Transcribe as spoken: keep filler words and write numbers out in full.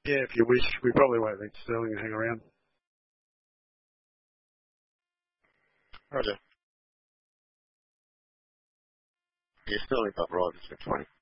Yeah, if you wish. We probably won't need Sterling to hang around. Roger. Yeah, Sterling's up right, it's at twenty.